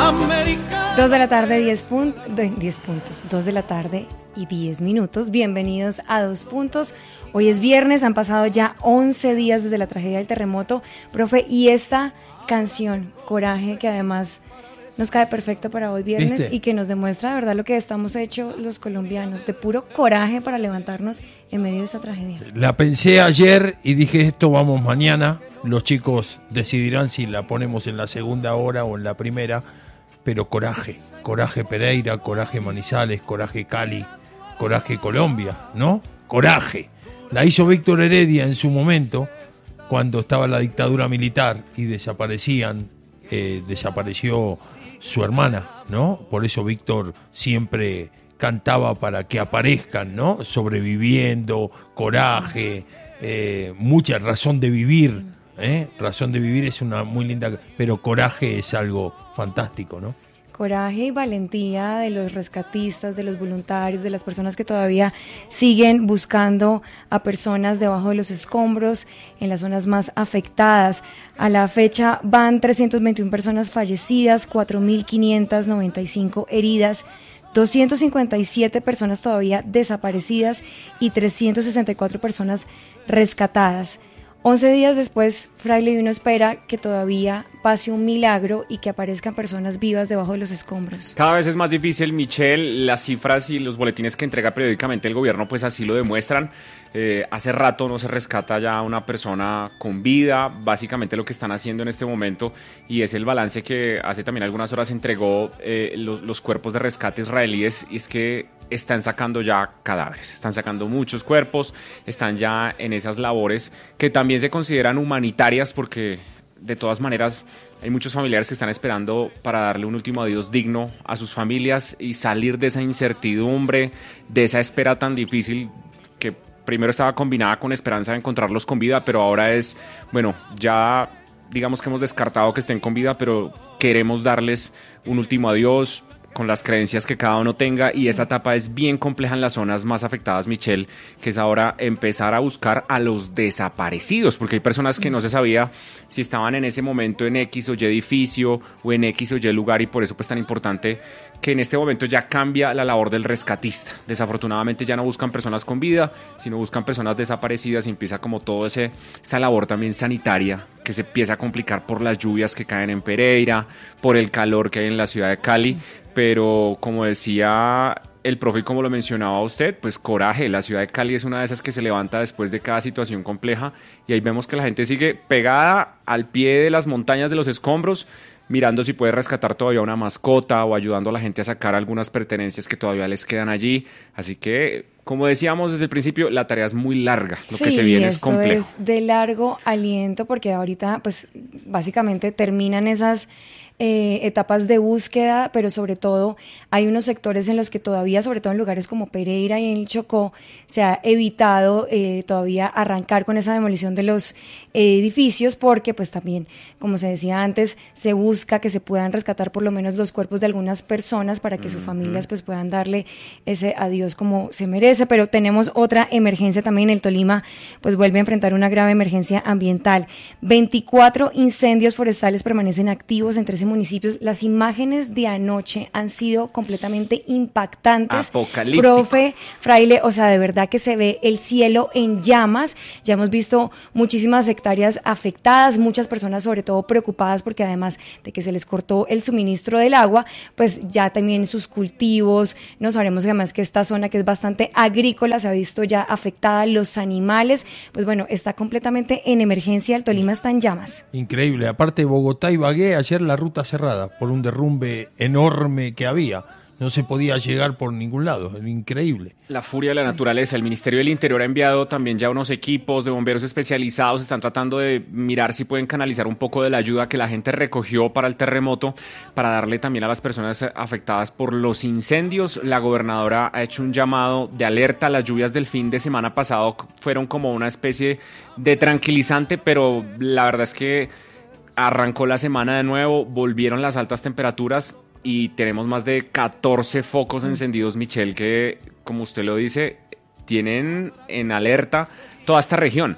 2 de la tarde, 10 puntos. 2 de la tarde y 10 minutos. Bienvenidos a 2 puntos. Hoy es viernes, han pasado ya 11 días desde la tragedia del terremoto. Profe, y esta canción, Coraje, que además nos cae perfecto para hoy viernes. ¿Viste? Y que nos demuestra de verdad lo que estamos hechos los colombianos, de puro coraje para levantarnos en medio de esta tragedia. La pensé ayer y dije, esto vamos mañana. Los chicos decidirán si la ponemos en la segunda hora o en la primera. Pero coraje Pereira, coraje Manizales, coraje Cali, coraje Colombia, ¿no? Coraje. La hizo Víctor Heredia en su momento, cuando estaba la dictadura militar y desapareció su hermana, ¿no? Por eso Víctor siempre cantaba para que aparezcan, ¿no? Sobreviviendo, coraje, mucha razón de vivir, razón de vivir es una muy linda, pero coraje es algo fantástico, ¿no? Coraje y valentía de los rescatistas, de los voluntarios, de las personas que todavía siguen buscando a personas debajo de los escombros en las zonas más afectadas. A la fecha van 321 personas fallecidas, 4.595 heridas, 257 personas todavía desaparecidas y 364 personas rescatadas. 11 días después, Fraile, y uno espera que todavía pase un milagro y que aparezcan personas vivas debajo de los escombros. Cada vez es más difícil, Michelle. Las cifras y los boletines que entrega periódicamente el gobierno pues así lo demuestran. Hace rato no se rescata ya una persona con vida. Básicamente lo que están haciendo en este momento, y es el balance que hace también algunas horas entregó los cuerpos de rescate israelíes, y es que están sacando ya cadáveres, están sacando muchos cuerpos, están ya en esas labores que también se consideran humanitarias, porque de todas maneras hay muchos familiares que están esperando para darle un último adiós digno a sus familias y salir de esa incertidumbre, de esa espera tan difícil que primero estaba combinada con esperanza de encontrarlos con vida, pero ahora es, bueno, ya digamos que hemos descartado que estén con vida, pero queremos darles un último adiós con las creencias que cada uno tenga, y esa etapa es bien compleja en las zonas más afectadas, Michelle, que es ahora empezar a buscar a los desaparecidos, porque hay personas que no se sabía si estaban en ese momento en X o Y edificio o en X o Y lugar, y por eso pues tan importante que en este momento ya cambia la labor del rescatista. Desafortunadamente ya no buscan personas con vida, sino buscan personas desaparecidas, y empieza como todo esa labor también sanitaria que se empieza a complicar por las lluvias que caen en Pereira, por el calor que hay en la ciudad de Cali. Pero como decía el profe y como lo mencionaba usted, pues coraje. La ciudad de Cali es una de esas que se levanta después de cada situación compleja, y ahí vemos que la gente sigue pegada al pie de las montañas de los escombros, mirando si puede rescatar todavía una mascota o ayudando a la gente a sacar algunas pertenencias que todavía les quedan allí. Así que, como decíamos desde el principio, la tarea es muy larga, lo que se viene es complejo. Sí, es de largo aliento, porque ahorita pues básicamente terminan esas etapas de búsqueda, pero sobre todo hay unos sectores en los que todavía, sobre todo en lugares como Pereira y en el Chocó, se ha evitado todavía arrancar con esa demolición de los edificios, porque pues también, como se decía antes, se busca que se puedan rescatar por lo menos los cuerpos de algunas personas para que sus familias pues puedan darle ese adiós como se merece. Pero tenemos otra emergencia también. El Tolima pues vuelve a enfrentar una grave emergencia ambiental. 24 incendios forestales permanecen activos en 13 municipios. Las imágenes de anoche han sido completamente impactantes. Apocalíptico. Profe Fraile, o sea, de verdad que se ve el cielo en llamas. Ya hemos visto muchísimas hectáreas afectadas, muchas personas sobre todo preocupadas porque además de que se les cortó el suministro del agua, pues ya también sus cultivos. No sabremos además que esta zona, que es bastante agrícola, se ha visto ya afectada, los animales, pues bueno, está completamente en emergencia. El Tolima está en llamas. Increíble. Aparte de Bogotá y Ibagué, ayer la ruta cerrada por un derrumbe enorme que había. No se podía llegar por ningún lado, es increíble. La furia de la naturaleza. El Ministerio del Interior ha enviado también ya unos equipos de bomberos especializados, están tratando de mirar si pueden canalizar un poco de la ayuda que la gente recogió para el terremoto, para darle también a las personas afectadas por los incendios. La gobernadora ha hecho un llamado de alerta. Las lluvias del fin de semana pasado fueron como una especie de tranquilizante, pero la verdad es que arrancó la semana de nuevo, volvieron las altas temperaturas y tenemos más de 14 focos encendidos, Michelle, que, como usted lo dice, tienen en alerta toda esta región.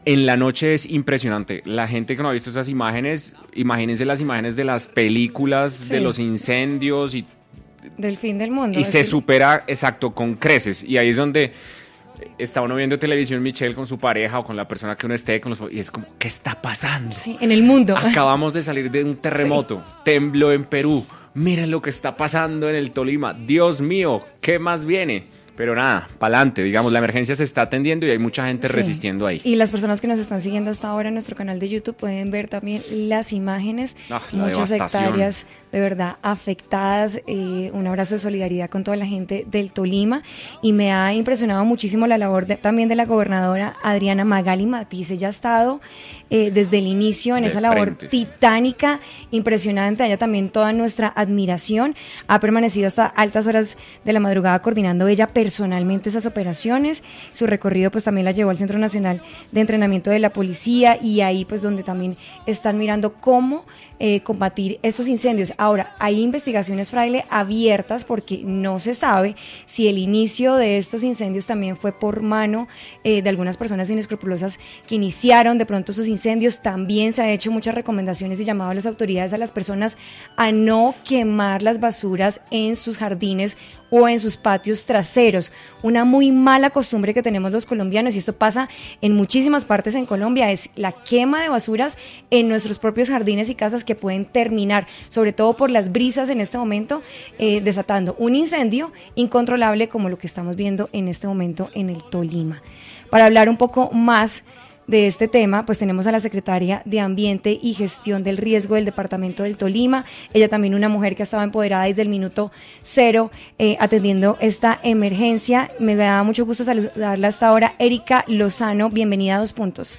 En la noche es impresionante. La gente que no ha visto esas imágenes, imagínense las imágenes de las películas, de los incendios y del fin del mundo. Y se supera, exacto, con creces. Y ahí es donde está uno viendo televisión, Michelle, con su pareja o con la persona que uno esté, y es como, ¿qué está pasando? Sí, en el mundo. Acabamos de salir de un terremoto, tembló en Perú, miren lo que está pasando en el Tolima, Dios mío, ¿qué más viene? Pero nada, pa'lante, digamos, la emergencia se está atendiendo y hay mucha gente resistiendo ahí. Y las personas que nos están siguiendo hasta ahora en nuestro canal de YouTube pueden ver también las imágenes, muchas hectáreas de verdad afectadas. Un abrazo de solidaridad con toda la gente del Tolima, y me ha impresionado muchísimo la labor también de la gobernadora Adriana Magali Matiz. Ella ha estado desde el inicio en esa labor titánica, impresionante. Ella también toda nuestra admiración, ha permanecido hasta altas horas de la madrugada coordinando ella personalmente esas operaciones. Su recorrido pues también la llevó al Centro Nacional de Entrenamiento de la Policía, y ahí pues donde también están mirando cómo combatir estos incendios. Ahora, hay investigaciones, Fraile, abiertas, porque no se sabe si el inicio de estos incendios también fue por mano de algunas personas inescrupulosas que iniciaron de pronto esos incendios. También se han hecho muchas recomendaciones y llamado a las autoridades, a las personas, a no quemar las basuras en sus jardines o en sus patios traseros. Una muy mala costumbre que tenemos los colombianos, y esto pasa en muchísimas partes en Colombia, es la quema de basuras en nuestros propios jardines y casas, que pueden terminar, sobre todo por las brisas en este momento, desatando un incendio incontrolable como lo que estamos viendo en este momento en el Tolima. Para hablar un poco más de este tema, pues tenemos a la secretaria de Ambiente y Gestión del Riesgo del Departamento del Tolima. Ella también una mujer que ha estado empoderada desde el minuto cero atendiendo esta emergencia. Me da mucho gusto saludarla hasta ahora. Erika Lozano, bienvenida a Dos Puntos.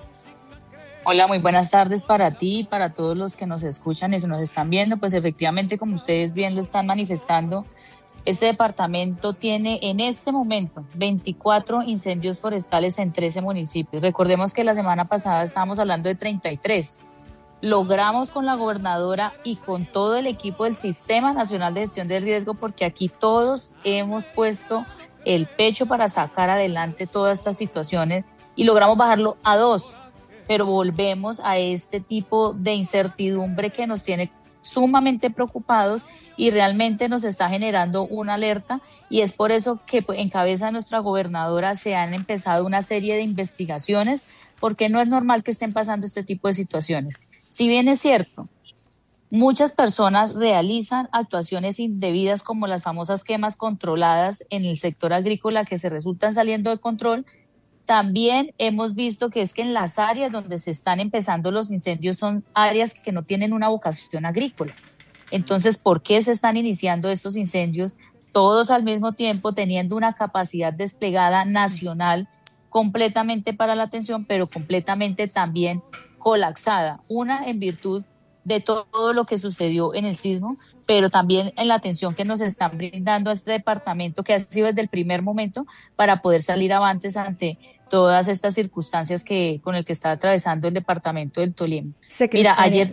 Hola, muy buenas tardes para ti y para todos los que nos escuchan y nos están viendo. Pues efectivamente, como ustedes bien lo están manifestando, este departamento tiene en este momento 24 incendios forestales en 13 municipios. Recordemos que la semana pasada estábamos hablando de 33. Logramos con la gobernadora y con todo el equipo del Sistema Nacional de Gestión del Riesgo, porque aquí todos hemos puesto el pecho para sacar adelante todas estas situaciones, y logramos bajarlo a 2. Pero volvemos a este tipo de incertidumbre que nos tiene sumamente preocupados y realmente nos está generando una alerta, y es por eso que en cabeza de nuestra gobernadora se han empezado una serie de investigaciones, porque no es normal que estén pasando este tipo de situaciones. Si bien es cierto, muchas personas realizan actuaciones indebidas como las famosas quemas controladas en el sector agrícola que se resultan saliendo de control, también hemos visto que es que en las áreas donde se están empezando los incendios son áreas que no tienen una vocación agrícola. Entonces, ¿por qué se están iniciando estos incendios todos al mismo tiempo, teniendo una capacidad desplegada nacional completamente para la atención, pero completamente también colapsada? Una, en virtud de todo lo que sucedió en el sismo, pero también en la atención que nos están brindando a este departamento, que ha sido desde el primer momento para poder salir avantes ante todas estas circunstancias con el que está atravesando el departamento del Tolima. Mira, ayer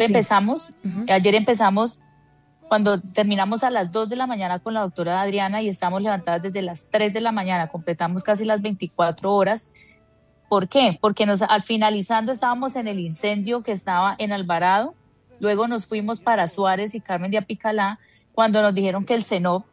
empezamos cuando terminamos a las 2 de la mañana con la doctora Adriana, y estamos levantadas desde las 3 de la mañana, completamos casi las 24 horas. ¿Por qué? Porque al finalizando estábamos en el incendio que estaba en Alvarado, luego nos fuimos para Suárez y Carmen de Apicalá, cuando nos dijeron que el CENOP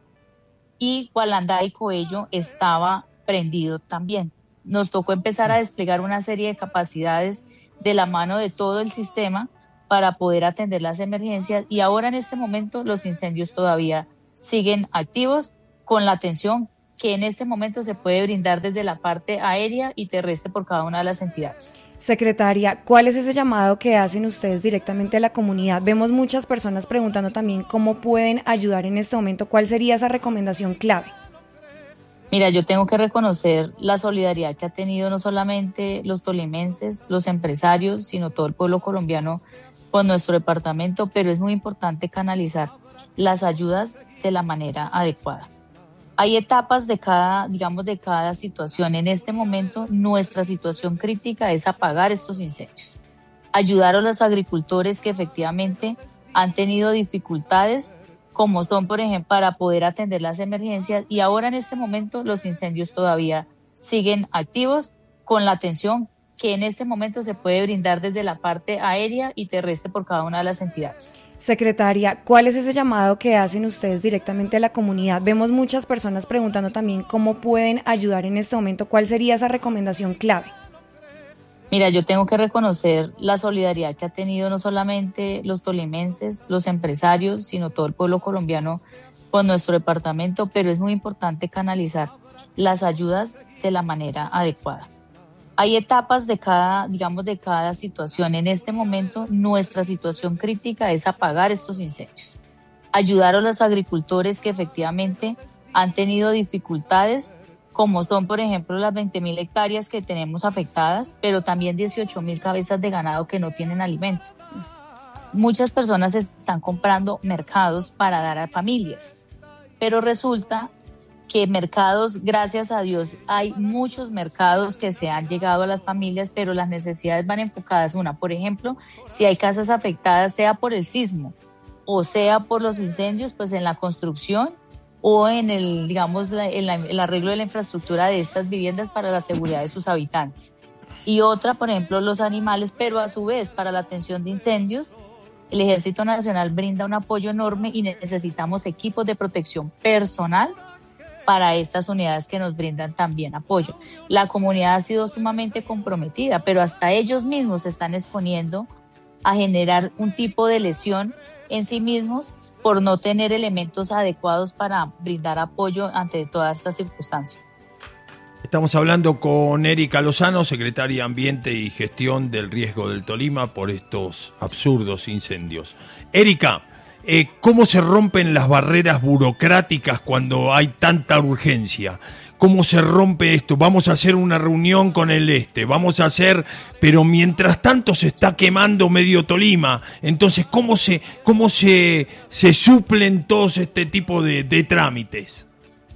y Gualandá y Coello estaba prendido también. Nos tocó empezar a desplegar una serie de capacidades de la mano de todo el sistema para poder atender las emergencias, y ahora en este momento los incendios todavía siguen activos, con la atención que en este momento se puede brindar desde la parte aérea y terrestre por cada una de las entidades. Secretaria, ¿cuál es ese llamado que hacen ustedes directamente a la comunidad? Vemos muchas personas preguntando también cómo pueden ayudar en este momento. ¿Cuál sería esa recomendación clave? Mira, yo tengo que reconocer la solidaridad que ha tenido no solamente los tolimenses, los empresarios, sino todo el pueblo colombiano con nuestro departamento, pero es muy importante canalizar las ayudas de la manera adecuada. Hay etapas de cada situación. En este momento, nuestra situación crítica es apagar estos incendios. Ayudar a los agricultores que efectivamente han tenido dificultades, como son, por ejemplo, para poder atender las emergencias, y ahora en este momento los incendios todavía siguen activos, con la atención que en este momento se puede brindar desde la parte aérea y terrestre por cada una de las entidades. Secretaria, ¿cuál es ese llamado que hacen ustedes directamente a la comunidad? Vemos muchas personas preguntando también cómo pueden ayudar en este momento. ¿Cuál sería esa recomendación clave? Mira, yo tengo que reconocer la solidaridad que ha tenido no solamente los tolimenses, los empresarios, sino todo el pueblo colombiano con nuestro departamento, pero es muy importante canalizar las ayudas de la manera adecuada. Hay etapas de cada situación. En este momento, nuestra situación crítica es apagar estos incendios. Ayudar a los agricultores que efectivamente han tenido dificultades, como son, por ejemplo, las 20.000 hectáreas que tenemos afectadas, pero también 18.000 cabezas de ganado que no tienen alimento. Muchas personas están comprando mercados para dar a familias, pero resulta que mercados, gracias a Dios, hay muchos mercados que se han llegado a las familias, pero las necesidades van enfocadas. Una, por ejemplo, si hay casas afectadas, sea por el sismo o sea por los incendios, pues en la construcción o en el, digamos, el arreglo de la infraestructura de estas viviendas para la seguridad de sus habitantes. Y otra, por ejemplo, los animales, pero a su vez para la atención de incendios, el Ejército Nacional brinda un apoyo enorme y necesitamos equipos de protección personal para estas unidades que nos brindan también apoyo. La comunidad ha sido sumamente comprometida, pero hasta ellos mismos se están exponiendo a generar un tipo de lesión en sí mismos por no tener elementos adecuados para brindar apoyo ante todas estas circunstancias. Estamos hablando con Erika Lozano, secretaria de Ambiente y Gestión del Riesgo del Tolima por estos absurdos incendios. Erika, ¿cómo se rompen las barreras burocráticas cuando hay tanta urgencia? ¿Cómo se rompe esto? Vamos a hacer una reunión con pero mientras tanto se está quemando medio Tolima. Entonces, ¿cómo se suplen todos este tipo de trámites?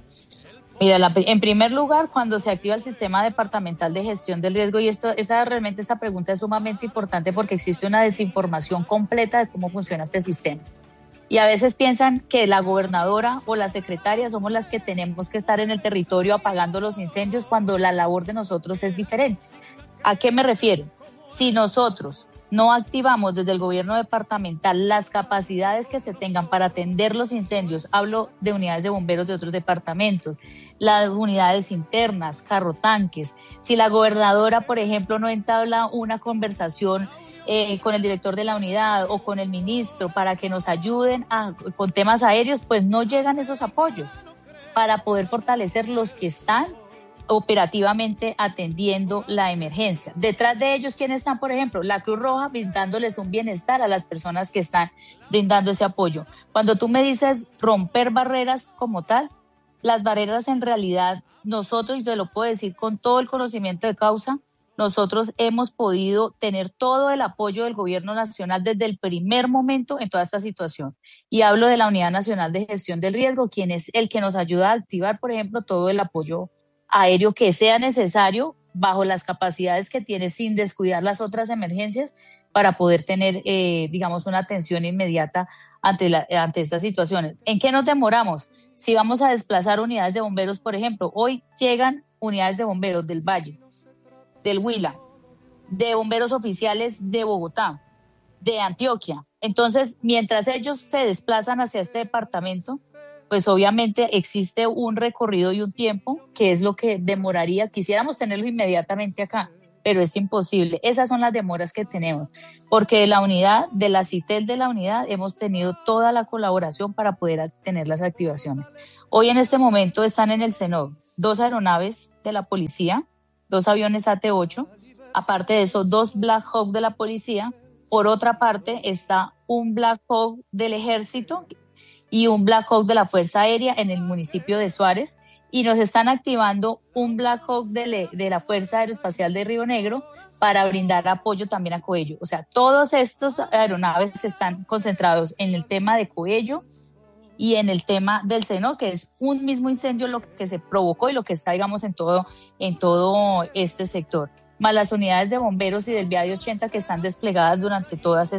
Mira, en primer lugar, cuando se activa el sistema departamental de gestión del riesgo, y realmente esa pregunta es sumamente importante porque existe una desinformación completa de cómo funciona este sistema. Y a veces piensan que la gobernadora o la secretaria somos las que tenemos que estar en el territorio apagando los incendios cuando la labor de nosotros es diferente. ¿A qué me refiero? Si nosotros no activamos desde el gobierno departamental las capacidades que se tengan para atender los incendios, hablo de unidades de bomberos de otros departamentos, las unidades internas, carrotanques, si la gobernadora, por ejemplo, no entabla una conversación con el director de la unidad o con el ministro para que nos ayuden con temas aéreos, pues no llegan esos apoyos para poder fortalecer los que están operativamente atendiendo la emergencia. Detrás de ellos, ¿quiénes están? Por ejemplo, la Cruz Roja brindándoles un bienestar a las personas que están brindando ese apoyo. Cuando tú me dices romper barreras como tal, las barreras en realidad nosotros, y te lo puedo decir con todo el conocimiento de causa, nosotros hemos podido tener todo el apoyo del gobierno nacional desde el primer momento en toda esta situación. Y hablo de la Unidad Nacional de Gestión del Riesgo, quien es el que nos ayuda a activar, por ejemplo, todo el apoyo aéreo que sea necesario bajo las capacidades que tiene sin descuidar las otras emergencias para poder tener, una atención inmediata ante estas situaciones. ¿En qué nos demoramos? Si vamos a desplazar unidades de bomberos, por ejemplo, hoy llegan unidades de bomberos del Valle, del Huila, de bomberos oficiales de Bogotá, de Antioquia. Entonces, mientras ellos se desplazan hacia este departamento, pues obviamente existe un recorrido y un tiempo que es lo que demoraría. Quisiéramos tenerlo inmediatamente acá, pero es imposible. Esas son las demoras que tenemos, porque de la CITEL de la unidad, hemos tenido toda la colaboración para poder tener las activaciones. Hoy en este momento están en el CENOV 2 aeronaves de la policía, 2 aviones AT-8, aparte de eso 2 Black Hawk de la policía, por otra parte está un Black Hawk del ejército y un Black Hawk de la Fuerza Aérea en el municipio de Suárez, y nos están activando un Black Hawk de la Fuerza Aeroespacial de Río Negro para brindar apoyo también a Coello. O sea, todos estos aeronaves están concentrados en el tema de Coello y en el tema del Seno, que es un mismo incendio lo que se provocó y lo que está, digamos, en todo este sector, más las unidades de bomberos y del Viadio 80 que están desplegadas durante todas